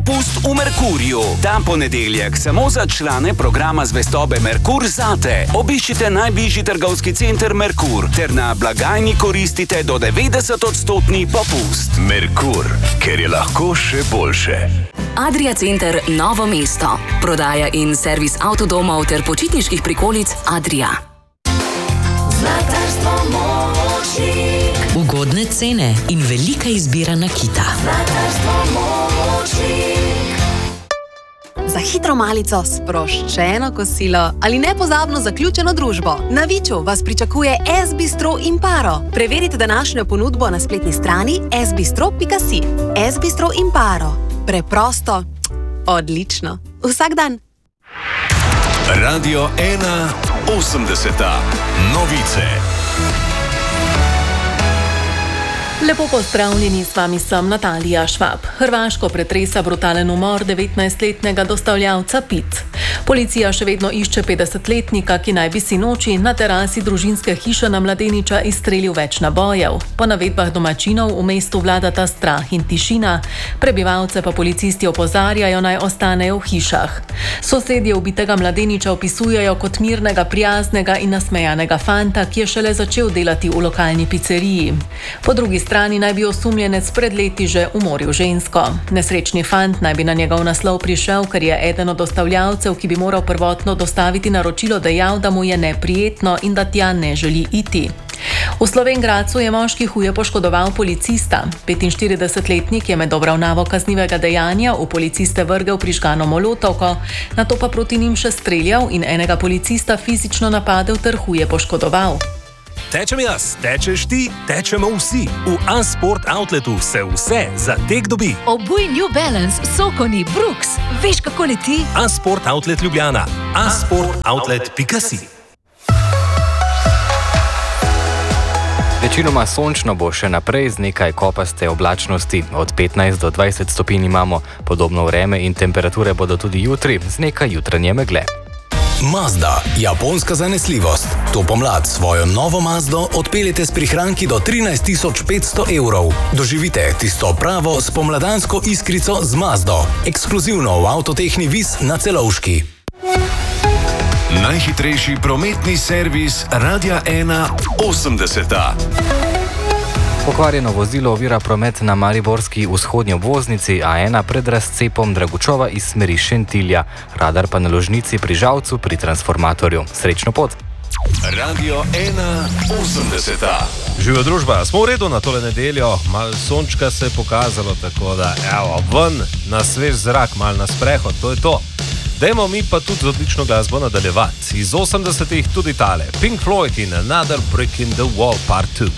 popust v Merkurju. Ta ponedeljek samo za člane programa zvestobe Merkur zate. Obiščite najbližji trgovski center Merkur ter na blagajni koristite do 90% popust. Merkur, ker je lahko še boljše. Adria Center Novo mesto. Prodaja in servis avtodomov ter počitniških prikolic Adria. Zlatarstvo Močnik. Ugodne cene in velika izbira nakita. Zlatarstvo Močnik. Za hitro malico, sproščeno kosilo ali nepozabno zaključeno družbo. Na Viču vas pričakuje S-Bistro Imparo. Preverite današnjo ponudbo na spletni strani sbistro.si. S-Bistro Imparo. Preprosto, odlično. Vsak dan. Radio 1 80. Novice. Lepo pozdravljeni, s vami sem Natalija Švab. Hrvaško pretresa brutalen umor 19-letnega dostavljavca pic. Policija še vedno išče 50-letnika, ki naj bi sinoči na terasi družinske hiše na Mladeniča izstrelil več nabojev. Po navedbah domačinov v mestu vladata strah in tišina, prebivalce pa policisti opozarjajo, naj ostanejo v hišah. Sosedje ubitega Mladeniča opisujejo kot mirnega, prijaznega in nasmejanega fanta, ki je šele začel delati v lokalni pizzeriji. Po drugi strani naj bi osumljenec pred leti že umoril žensko. Nesrečni fant naj bi na njegov naslov prišel, ker je eden od dostavljavcev, ki bi moral prvotno dostaviti naročilo, dejal, da mu je neprijetno in da tja ne želi iti. V Slovenj Gradcu je moški huje poškodoval policista. 45-letnik je med obravnavo kaznivega dejanja v policiste vrgel prižgano molotovko, nato pa proti njim še streljal in enega policista fizično napadel ter huje poškodoval. Tečem jaz, tečeš ti, tečemo vsi. V A-Sport Outletu se vse za tek dobi. Obuj New Balance, Sokoni, Brooks. Veš, kako leti? A-Sport Outlet Ljubljana. asportoutlet.si. Večinoma sončno bo še naprej z nekaj kopaste oblačnosti. Od 15 do 20 stopinj imamo. Podobno vreme in temperature bodo tudi jutri z nekaj jutranje megle. Mazda, japonska zanesljivost. To pomlad svojo novo Mazdo odpeljete s prihranki do 13.500 evrov. Doživite tisto pravo spomladansko iskrico z Mazdo. Ekskluzivno v Avtotehni Vis na Celovški. Najhitrejši prometni servis Radia 1 80. Pokvarjeno vozilo ovira promet na mariborski vzhodnji obvoznici A1 pred razcepom Dragučova iz smeri Šentilja. Radar pa na ložnici pri Žalcu pri transformatorju. Srečno pot! Radio 1 80. Živijo družba, smo v redu na tole nedeljo, malo sončka se je pokazalo, tako da evo, ven na svež zrak, malo na sprehod, to je to. Dajmo mi pa tudi z odlično glasbo nadaljevati. Iz 80-ih tudi tale, Pink Floyd in Another Brick in the Wall Part 2.